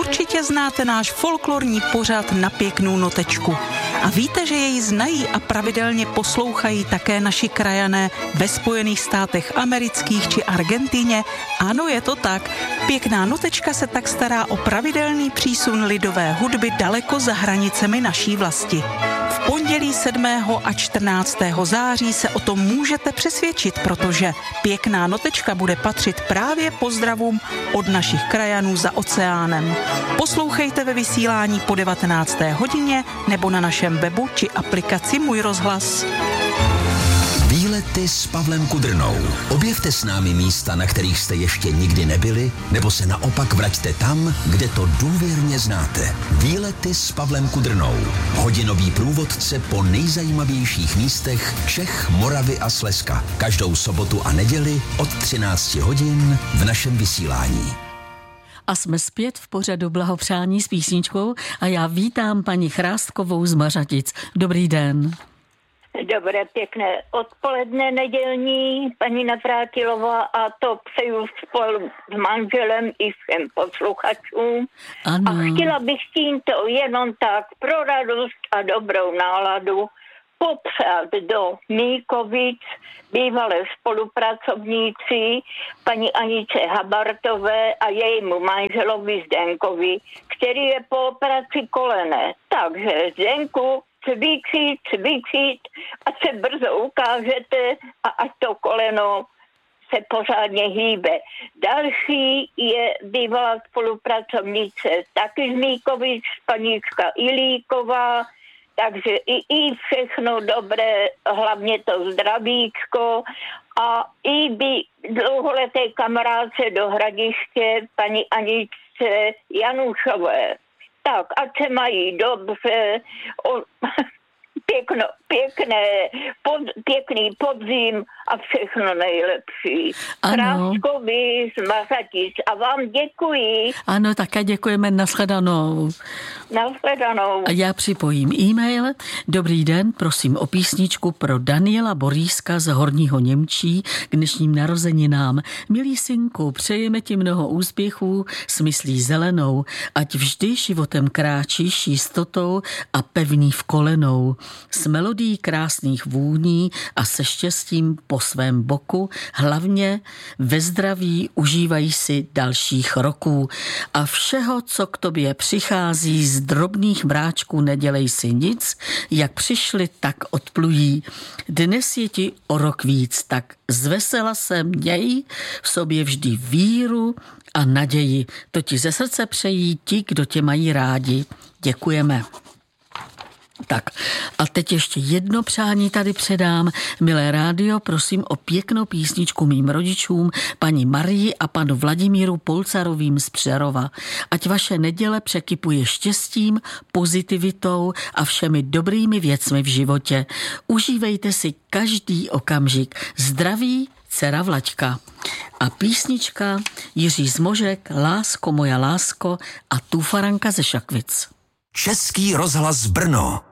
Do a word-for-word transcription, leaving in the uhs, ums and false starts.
určitě znáte náš folklorní pořad Na pěknou notečku. A víte, že jej znají a pravidelně poslouchají také naši krajané ve Spojených státech amerických či Argentině? Ano, je to tak. Pěkná notečka se tak stará o pravidelný přísun lidové hudby daleko za hranicemi naší vlasti. V pondělí sedmého a čtrnáctého září se o tom můžete přesvědčit, protože Pěkná notečka bude patřit právě pozdravům od našich krajanů za oceánem. Poslouchejte ve vysílání po devatenácté hodině nebo na našem webu či aplikaci Můj rozhlas. Výlety s Pavlem Kudrnou. Objevte s námi místa, na kterých jste ještě nikdy nebyli, nebo se naopak vraťte tam, kde to důvěrně znáte. Výlety s Pavlem Kudrnou. Hodinový průvodce po nejzajímavějších místech Čech, Moravy a Slezska. Každou sobotu a neděli od třináct hodin v našem vysílání. A jsme zpět v pořadu Blahopřání s písničkou a já vítám paní Chrástkovou z Mařatic. Dobrý den. Dobré, pěkné odpoledne nedělní, paní Navrátilová, a to přeju spolu s manželem i všem posluchačům. Ano. A chtěla bych tímto jenom tak pro radost a dobrou náladu popřát do Míkovic bývalé spolupracovníci paní Anice Habartové a jejímu manželovi Zdenkovi, který je po operaci kolene. Takže Zdenku, cvičit, cvičit, ať se brzo ukážete a ať to koleno se pořádně hýbe. Další je bývalá spolupracovnice taky z Míkovic, paníčka Ilíková, takže i, i všechno dobré, hlavně to zdravíčko a i by dlouholeté kamarádce do Hradiště paní Aničce Janušové. Tak, ať se mají dobře, o, pěkno, pěkné, pod, pěkný podzim a všechno nejlepší. Kráskový z Mařatic a vám děkuji. Ano, také děkujeme, nashledanou. Nashledanou. A já připojím e-mail. Dobrý den, prosím o písničku pro Daniela Boríska z Horního Němčí k dnešním narozeninám. Milý synku, přejeme ti mnoho úspěchů s myslí zelenou, ať vždy životem kráčíš jistotou a pevný v kolenou. S melodií krásných vůní a se štěstím po svém boku, hlavně ve zdraví užívají si dalších roků. A všeho, co k tobě přichází z drobných mráčků, nedělej si nic, jak přišli, tak odplují. Dnes je ti o rok víc, tak zvesela se měj v sobě vždy víru a naději. To ti ze srdce přejí ti, kdo tě mají rádi. Děkujeme. Tak a teď ještě jedno přání tady předám. Milé rádio, prosím o pěknou písničku mým rodičům, paní Marii a panu Vladimíru Polcarovým z Přerova. Ať vaše neděle překypuje štěstím, pozitivitou a všemi dobrými věcmi v životě. Užívejte si každý okamžik. Zdraví, dcera Vlaďka. A písnička Jiří Zmožek, Lásko moja lásko a Tufaranka ze Šakvic. Český rozhlas Brno.